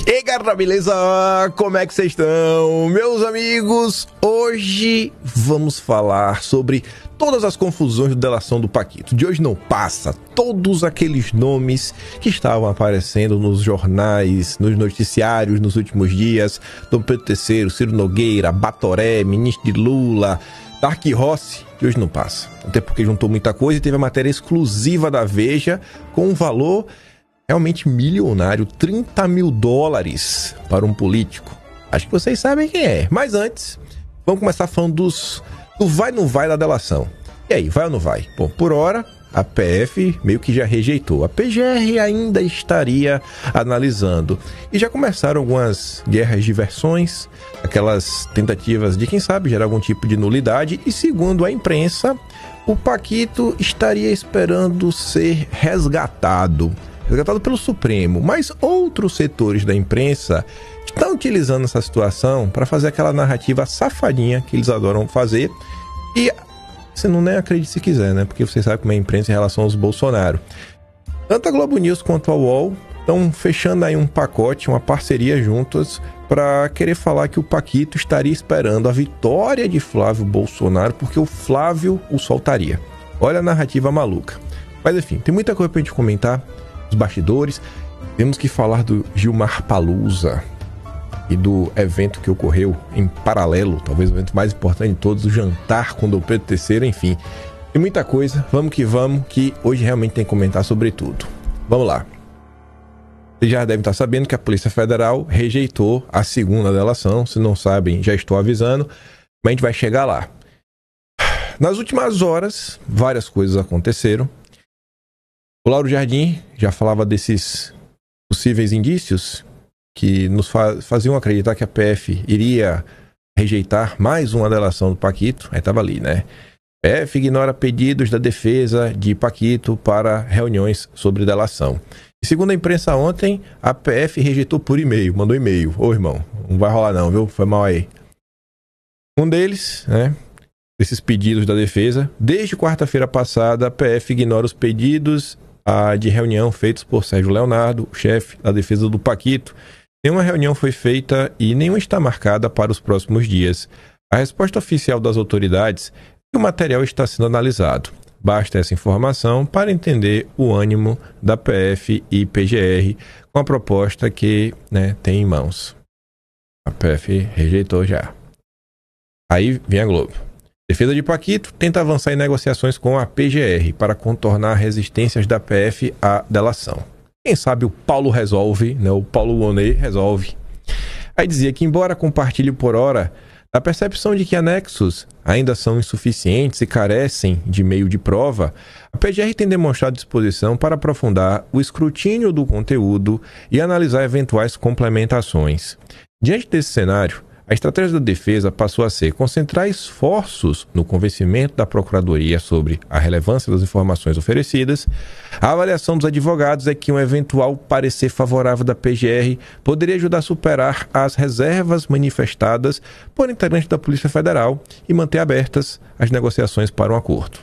E aí, galera, beleza? Como é que vocês estão? Meus amigos, hoje vamos falar sobre todas as confusões de delação do Paquito. De hoje não passa todos aqueles nomes que estavam aparecendo nos jornais, nos noticiários nos últimos dias. Dom Pedro III, Ciro Nogueira, Batoré, ministro de Lula, Dark Rossi. De hoje não passa. Até porque juntou muita coisa e teve a matéria exclusiva da Veja com um valor realmente milionário, $30 mil para um político. Acho que vocês sabem quem é. Mas antes, vamos começar falando do vai ou não vai da delação. E aí, vai ou não vai? Bom, por hora, a PF meio que já rejeitou. A PGR ainda estaria analisando. E já começaram algumas guerras de versões, aquelas tentativas de, quem sabe, gerar algum tipo de nulidade. E segundo a imprensa, o Paquito estaria esperando ser resgatado pelo Supremo, mas outros setores da imprensa estão utilizando essa situação para fazer aquela narrativa safadinha que eles adoram fazer. E você não nem acredita se quiser, né? Porque você sabe como é a imprensa em relação aos Bolsonaro. Tanto a Globo News quanto a UOL estão fechando aí um pacote, uma parceria juntas para querer falar que o Paquito estaria esperando a vitória de Flávio Bolsonaro porque o Flávio o soltaria. Olha a narrativa maluca. Mas enfim, tem muita coisa pra gente comentar. Os bastidores, temos que falar do Gilmar Palusa e do evento que ocorreu em paralelo, talvez o evento mais importante de todos, o jantar com Dom Pedro III, enfim. Tem muita coisa, vamos, que hoje realmente tem que comentar sobre tudo. Vamos lá. Vocês já devem estar sabendo que a Polícia Federal rejeitou a segunda delação, se não sabem, já estou avisando, mas a gente vai chegar lá. Nas últimas horas, várias coisas aconteceram. O Lauro Jardim já falava desses possíveis indícios que nos faziam acreditar que a PF iria rejeitar mais uma delação do Paquito. Aí estava ali, né? PF ignora pedidos da defesa de Paquito para reuniões sobre delação. E segundo a imprensa ontem, a PF rejeitou por e-mail, mandou e-mail. Ô irmão, não vai rolar não, viu? Foi mal aí. Um deles, né? Esses pedidos da defesa. Desde quarta-feira passada, a PF ignora os pedidos de reunião feitos por Sérgio Leonardo, o chefe da defesa do Paquito. Nenhuma reunião foi feita e nenhuma está marcada para os próximos dias. A resposta oficial das autoridades é que o material está sendo analisado. Basta essa informação para entender o ânimo da PF e PGR com a proposta que, né, tem em mãos. A PF rejeitou já. Aí vem a Globo. Defesa de Paquito tenta avançar em negociações com a PGR para contornar resistências da PF à delação. Quem sabe o Paulo resolve, né? O Paulo Monet resolve. Aí dizia que, embora compartilhe por hora a percepção de que anexos ainda são insuficientes e carecem de meio de prova, a PGR tem demonstrado disposição para aprofundar o escrutínio do conteúdo e analisar eventuais complementações. Diante desse cenário, a estratégia da defesa passou a ser concentrar esforços no convencimento da Procuradoria sobre a relevância das informações oferecidas. A avaliação dos advogados é que um eventual parecer favorável da PGR poderia ajudar a superar as reservas manifestadas por integrantes da Polícia Federal e manter abertas as negociações para um acordo.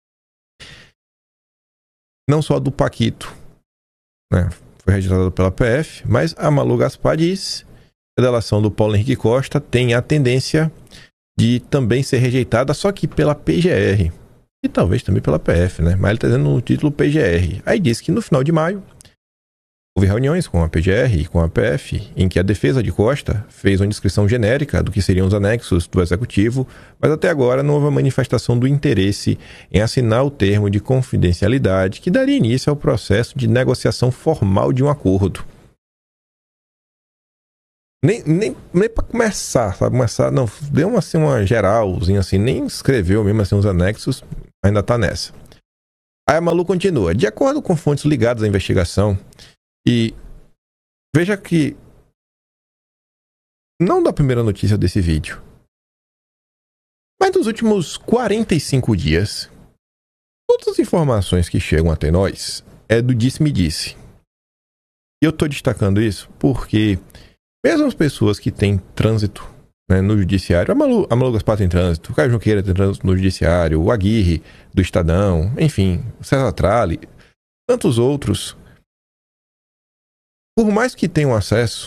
Não só do Paquito, né, foi registrado pela PF, mas a Malu Gaspar disse: a delação do Paulo Henrique Costa tem a tendência de também ser rejeitada, só que pela PGR. E talvez também pela PF, né? Mas ele está dizendo no título PGR. Aí diz que no final de maio houve reuniões com a PGR e com a PF, em que a defesa de Costa fez uma descrição genérica do que seriam os anexos do Executivo, mas até agora não houve a manifestação do interesse em assinar o termo de confidencialidade que daria início ao processo de negociação formal de um acordo. Nem para começar, sabe? Não, deu uma geralzinha assim, nem escreveu mesmo assim os anexos, ainda tá nessa. Aí a Malu continua. De acordo com fontes ligadas à investigação, e veja que não da primeira notícia desse vídeo, mas dos últimos 45 dias, todas as informações que chegam até nós é do disse-me-disse. E eu tô destacando isso porque mesmo as pessoas que têm trânsito, né, no judiciário, a Malu Gaspar tem trânsito, o Caio Junqueira tem trânsito no judiciário, o Aguirre do Estadão, enfim, o César Tralli, tantos outros, por mais que tenham acesso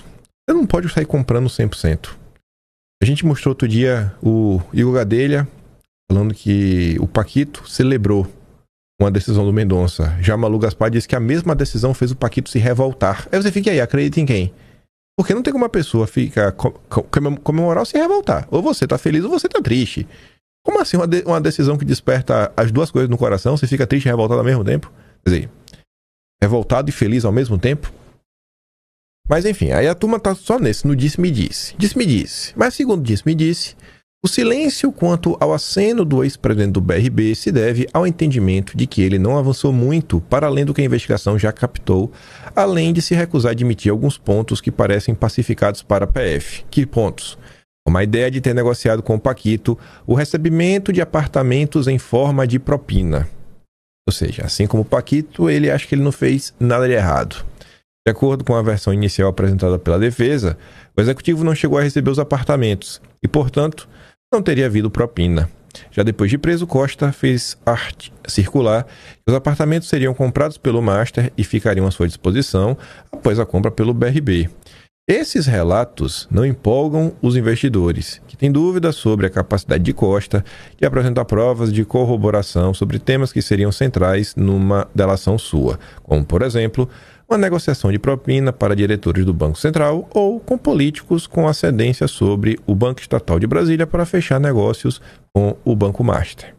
Você não pode sair comprando 100%. A gente mostrou outro dia o Igor Gadelha falando que o Paquito celebrou uma decisão do Mendonça. Já Malu Gaspar disse que a mesma decisão fez o Paquito se revoltar. Aí você fica aí, acredita em quem? Porque não tem como uma pessoa ficar comemorar ou se revoltar. Ou você tá feliz ou você tá triste. Como assim uma decisão que desperta as duas coisas no coração? Você fica triste e revoltado ao mesmo tempo? Quer dizer, revoltado e feliz ao mesmo tempo? Mas enfim, aí a turma tá só nesse, no disse-me-disse. Disse-me-disse. Mas segundo disse-me-disse, o silêncio quanto ao aceno do ex-presidente do BRB se deve ao entendimento de que ele não avançou muito para além do que a investigação já captou, além de se recusar a admitir alguns pontos que parecem pacificados para a PF. Que pontos? Como a ideia de ter negociado com o Paquito o recebimento de apartamentos em forma de propina. Ou seja, assim como o Paquito, ele acha que ele não fez nada de errado. De acordo com a versão inicial apresentada pela defesa, o executivo não chegou a receber os apartamentos e, portanto, não teria havido propina. Já depois de preso, Costa fez arte circular que os apartamentos seriam comprados pelo Master e ficariam à sua disposição após a compra pelo BRB. Esses relatos não empolgam os investidores, que têm dúvidas sobre a capacidade de Costa de apresentar provas de corroboração sobre temas que seriam centrais numa delação sua, como, por exemplo, uma negociação de propina para diretores do Banco Central ou com políticos com ascendência sobre o Banco Estatal de Brasília para fechar negócios com o Banco Master.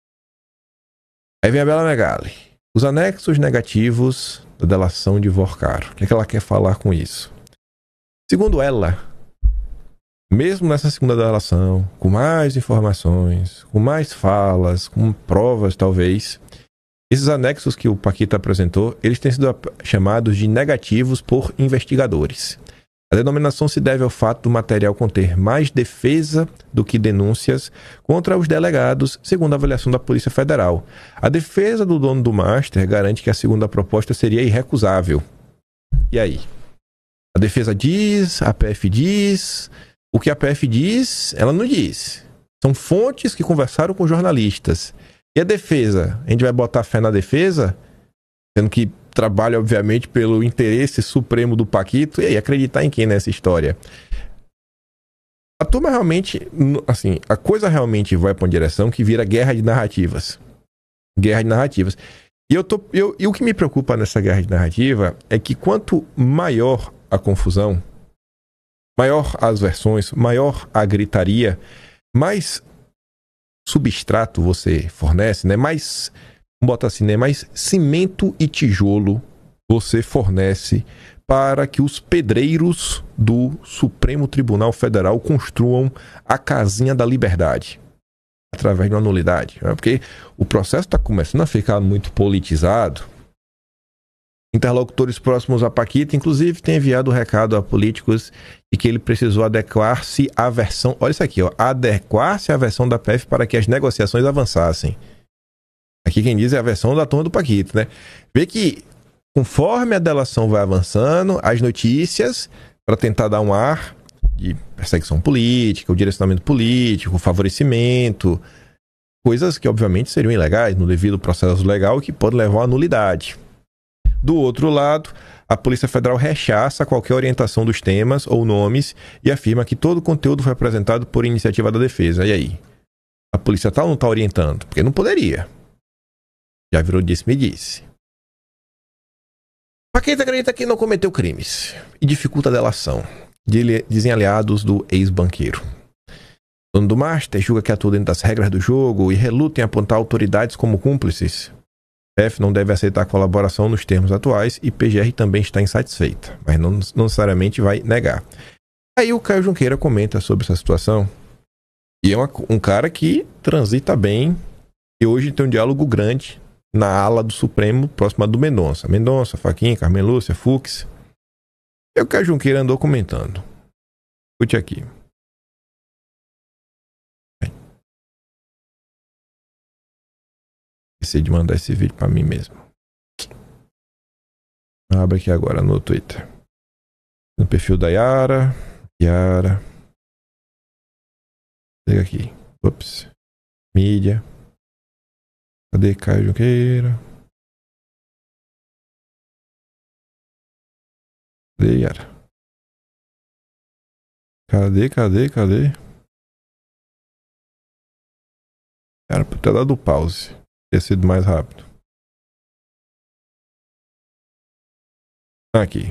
Aí vem a Bela Megali. Os anexos negativos da delação de Vorcaro. O que é que ela quer falar com isso? Segundo ela, mesmo nessa segunda delação, com mais informações, com mais falas, com provas talvez, esses anexos que o Paquito apresentou, eles têm sido chamados de negativos por investigadores. A denominação se deve ao fato do material conter mais defesa do que denúncias contra os delegados, segundo a avaliação da Polícia Federal. A defesa do dono do Master garante que a segunda proposta seria irrecusável. E aí? A defesa diz, a PF diz, o que a PF diz, ela não diz. São fontes que conversaram com jornalistas. E a defesa? A gente vai botar fé na defesa, sendo que trabalha, obviamente, pelo interesse supremo do Paquito. E aí, acreditar em quem nessa história? A turma realmente, assim, a coisa realmente vai para uma direção que vira guerra de narrativas. Guerra de narrativas. E o que me preocupa nessa guerra de narrativa é que quanto maior a confusão, maior as versões, maior a gritaria, mais substrato você fornece, né? Mais, vamos botar assim, né? Mais cimento e tijolo você fornece para que os pedreiros do Supremo Tribunal Federal construam a casinha da liberdade através de uma nulidade, né? Porque o processo está começando a ficar muito politizado. Interlocutores próximos a Paquito, inclusive, têm enviado o recado a políticos de que ele precisou adequar-se à versão... Olha isso aqui, ó. Adequar-se à versão da PF para que as negociações avançassem. Aqui quem diz é a versão da turma do Paquito, né? Vê que, conforme a delação vai avançando, as notícias, para tentar dar um ar de perseguição política, o direcionamento político, o favorecimento, coisas que, obviamente, seriam ilegais no devido processo legal e que podem levar à nulidade. Do outro lado, a Polícia Federal rechaça qualquer orientação dos temas ou nomes e afirma que todo o conteúdo foi apresentado por iniciativa da defesa. E aí? A polícia tal não está orientando? Porque não poderia. Já virou disse-me-disse. Paquito acredita que não cometeu crimes e dificulta a delação, dizem aliados do ex-banqueiro. O dono do Master julga que atua dentro das regras do jogo e reluta em apontar autoridades como cúmplices. PF não deve aceitar colaboração nos termos atuais e PGR também está insatisfeita, mas não necessariamente vai negar. Aí o Caio Junqueira comenta sobre essa situação e é um cara que transita bem e hoje tem um diálogo grande na ala do Supremo próxima do Mendonça. Mendonça, Fachin, Carmen Lúcia, Fux. E o Caio Junqueira andou comentando. Escute aqui. Esqueci de mandar esse vídeo pra mim mesmo. Abre aqui agora no Twitter. No perfil da Yara. Pega aqui. Ops. Mídia. Cadê Caio Junqueira? Cadê Yara? Cadê? Cara, pra ter dado pause. Ter sido mais rápido. Aqui.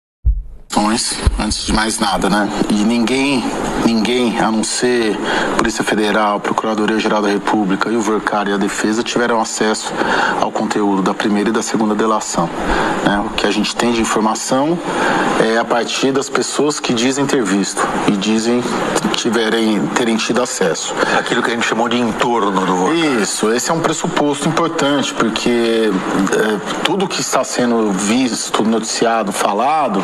Antes de mais nada, né? E ninguém, a não ser Polícia Federal, Procuradoria-Geral da República e o Vercar e a Defesa tiveram acesso ao conteúdo da primeira e da segunda delação, né? O que a gente tem de informação é a partir das pessoas que dizem ter visto e dizem terem tido acesso. Aquilo que a gente chamou de entorno do Vercar. Isso, esse é um pressuposto importante, porque tudo que está sendo visto, noticiado, falado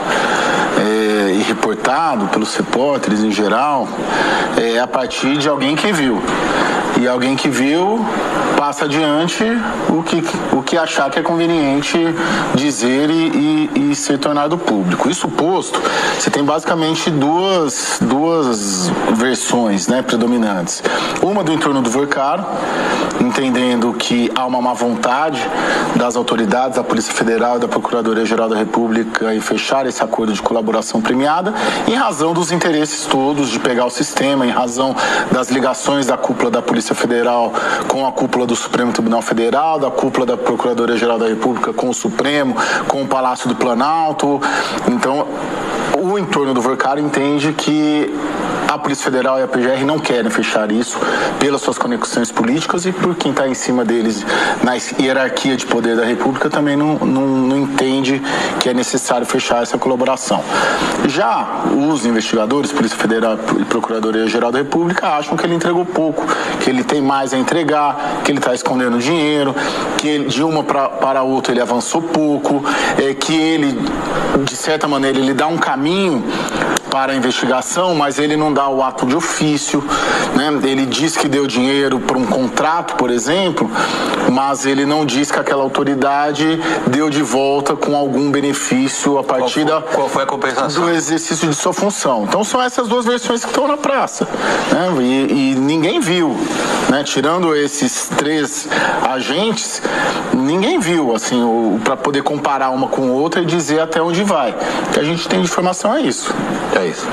e reportado pelos repórteres em geral é a partir de alguém que viu. E alguém que viu passa adiante o que achar que é conveniente dizer e ser tornado público. Isso posto, você tem basicamente duas versões, né, predominantes. Uma do entorno do Vercar, entendendo que há uma má vontade das autoridades, da Polícia Federal e da Procuradoria-Geral da República em fechar esse acordo de colaboração premiada, em razão dos interesses todos de pegar o sistema, em razão das ligações da cúpula da Polícia Federal com a cúpula do Supremo Tribunal Federal, da cúpula da Procuradoria-Geral da República com o Supremo, com o Palácio do Planalto. Então, o entorno do Vercar entende que a Polícia Federal e a PGR não querem fechar isso pelas suas conexões políticas e por quem está em cima deles na hierarquia de poder da República também não entende que é necessário fechar essa colaboração. Já os investigadores, Polícia Federal e Procuradoria-Geral da República, acham que ele entregou pouco, que ele tem mais a entregar, que ele está escondendo dinheiro, que ele, de uma para outra ele avançou pouco, que ele, de certa maneira, ele dá um caminho para a investigação, mas ele não dá o ato de ofício, né? Ele diz que deu dinheiro para um contrato, por exemplo, mas ele não diz que aquela autoridade deu de volta com algum benefício a partir qual foi a compensação? Do exercício de sua função. Então são essas duas versões que estão na praça, né? E ninguém viu, né? Tirando esses três agentes, ninguém viu, assim, para poder comparar uma com outra e dizer até onde vai. O que a gente tem de informação é isso. É isso.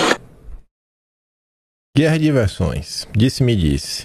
Guerra de versões. Disse-me disse.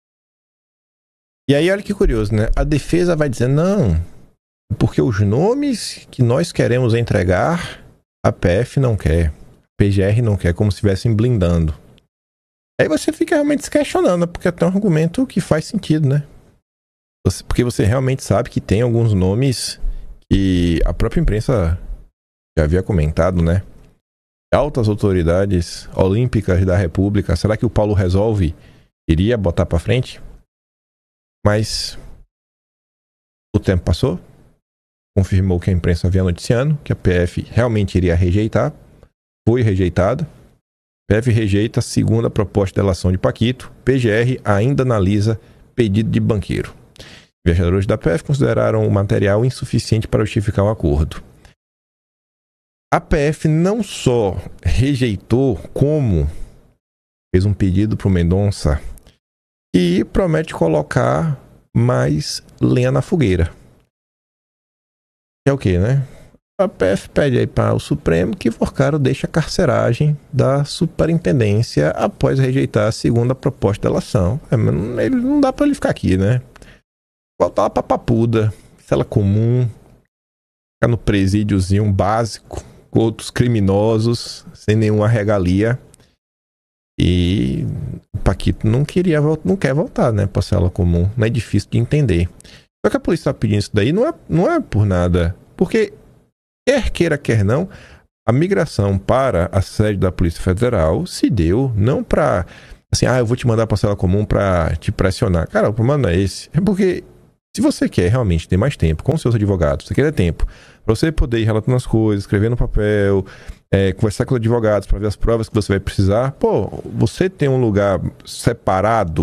E aí, olha que curioso, né? A defesa vai dizer, não, porque os nomes que nós queremos entregar, a PF não quer, a PGR não quer, como se estivessem blindando. Aí você fica realmente se questionando, porque é um argumento que faz sentido, né? Porque você realmente sabe que tem alguns nomes que a própria imprensa já havia comentado, né? Altas autoridades olímpicas da República. Será que o Paulo Resolve iria botar para frente? Mas o tempo passou, confirmou que a imprensa havia noticiando que a PF realmente iria rejeitar. Foi rejeitada. PF rejeita a segunda proposta de delação de Paquito. PGR ainda analisa pedido de banqueiro. Investigadores da PF consideraram o material insuficiente para justificar o acordo. A PF não só rejeitou, como fez um pedido para o Mendonça e promete colocar mais lenha na fogueira. É o que, né? A PF pede aí para o Supremo que Forcaro deixe a carceragem da superintendência após rejeitar a segunda proposta de delação. Ele não dá para ele ficar aqui, né? Voltar lá para Papuda, cela comum, ficar no presídiozinho básico, com outros criminosos, sem nenhuma regalia. E o Paquito não quer voltar, né, para cela comum. Não é difícil de entender. Só que a polícia está pedindo isso daí não é por nada. Porque, quer queira, quer não, a migração para a sede da Polícia Federal se deu não para, assim, eu vou te mandar para cela comum para te pressionar. Cara, o problema não é esse. É porque, se você quer realmente ter mais tempo com os seus advogados, você quer ter tempo para você poder ir relatando as coisas, escrever no papel, conversar com os advogados para ver as provas que você vai precisar. Pô, você tem um lugar separado